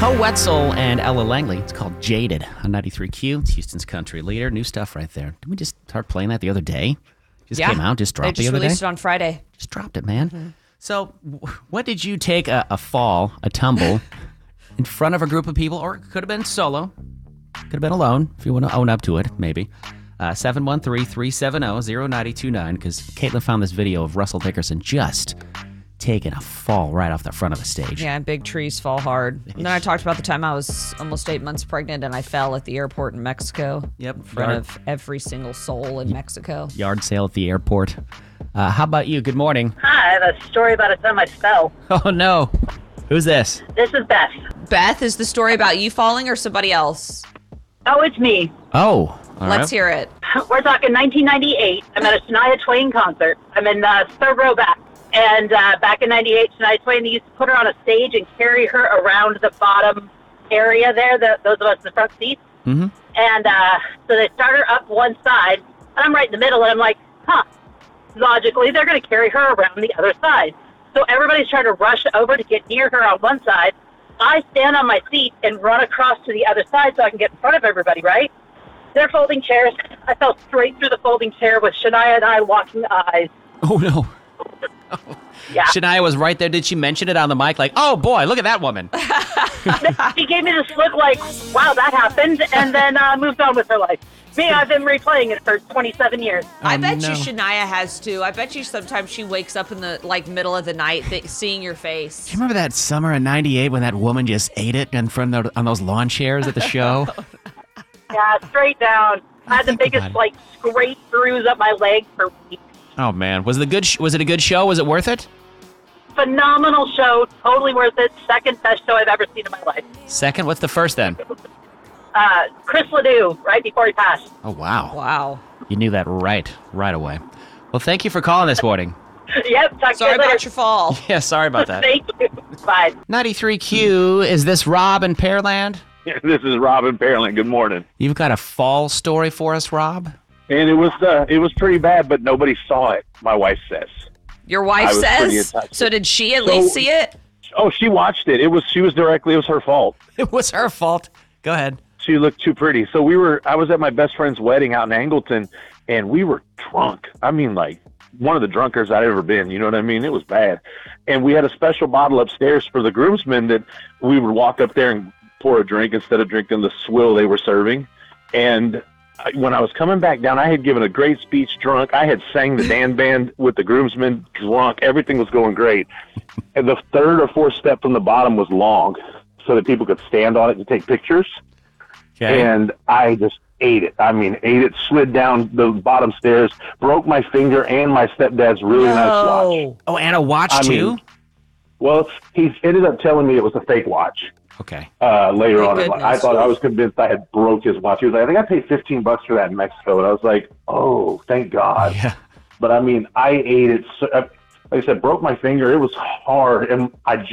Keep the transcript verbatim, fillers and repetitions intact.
Co Wetzel and Ella Langley. It's called Jaded on ninety-three Q. It's Houston's country leader. New stuff right there. Didn't we just start playing that the other day? Just yeah. came out, just dropped they just the other released day? it on Friday. Just dropped it, man. Mm-hmm. So w- what did you take a, a fall, a tumble, in front of a group of people, or it could have been solo, could have been alone, if you want to own up to it, maybe. Uh, seven one three, three seven zero, zero nine two nine, because Caitlin found this video of Russell Dickerson just taking a fall right off the front of the stage. Yeah, big trees fall hard. And then I talked about the time I was almost eight months pregnant and I fell at the airport in Mexico. Yep. In front of every single soul in Mexico. Yard sale at the airport. Uh, how about you? Good morning. Hi, I have a story about a time I fell. Oh, no. Who's this? This is Beth. Beth, is the story about you falling or somebody else? Oh, it's me. Oh, all Let's right. hear it. We're talking nineteen ninety-eight. I'm at a Shania Twain concert. I'm in uh, third row back. And uh, back in ninety-eight, Shania Twain, they used to put her on a stage and carry her around the bottom area there, the, those of us in the front seats. Mm-hmm. And uh, so they start her up one side, and I'm right in the middle, and I'm like, huh, logically, they're going to carry her around the other side. So everybody's trying to rush over to get near her on one side. I stand on my seat and run across to the other side so I can get in front of everybody, right? They're folding chairs. I fell straight through the folding chair with Shania and I locking eyes. Oh, no. Yeah. Shania was right there. Did she mention it on the mic? Like, oh, boy, look at that woman. She gave me this look like, wow, that happened, and then uh, moved on with her life. Me, I've been replaying it for twenty-seven years. I Oh, bet no. you Shania has too. I bet you sometimes she wakes up in the like middle of the night th- seeing your face. Do you remember that summer in ninety-eight when that woman just ate it in front of the, on those lawn chairs at the show? Yeah, straight down. I had the Think biggest, about it. like, scrape bruise up my leg for weeks. Oh, man. Was it a good sh- was it a good show? Was it worth it? Phenomenal show, totally worth it. Second best show I've ever seen in my life. Second? What's the first then? Uh, Chris Ledoux, right before he passed. Oh, wow. Wow. You knew that right, right away. Well, thank you for calling this morning. Yep, talk Sorry to you later. about your fall. Yeah, sorry about that. Thank you. Bye. ninety-three Q, is this Rob in Pearland? This is Rob in Pearland. Good morning. You've got a fall story for us, Rob? And it was uh, it was pretty bad, but nobody saw it. My wife says. Your wife I was pretty says? attached. So did she at So- least see it? Oh, she watched it. It was she was directly. It was her fault. It was her fault. Go ahead. She looked too pretty. So we were. I was at my best friend's wedding out in Angleton, and we were drunk. I mean, like one of the drunkest I'd ever been. You know what I mean? It was bad. And we had a special bottle upstairs for the groomsmen that we would walk up there and pour a drink instead of drinking the swill they were serving. And I- when I was coming back down, I had given a great speech drunk. I had sang the Dan band with the groomsmen drunk. Everything was going great. And the third or fourth step from the bottom was long so that people could stand on it and take pictures. Okay. And I just ate it. I mean, ate it, slid down the bottom stairs, broke my finger and my stepdad's really nice watch. Oh, and a watch, I too? mean, Well, he ended up telling me it was a fake watch. Okay. Uh, later Thank on, in life. I goodness. thought I was convinced I had broke his watch. He was like, I think I paid fifteen bucks for that in Mexico, and I was like, oh, thank God. Yeah. But I mean, I ate it. So, like I said, broke my finger. It was hard, and I